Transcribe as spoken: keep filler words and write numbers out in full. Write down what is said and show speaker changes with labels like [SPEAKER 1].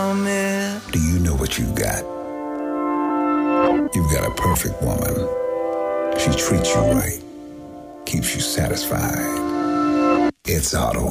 [SPEAKER 1] me.
[SPEAKER 2] Do you know what you've got? You've got a perfect woman. She treats you right, keeps you satisfied. It's Auto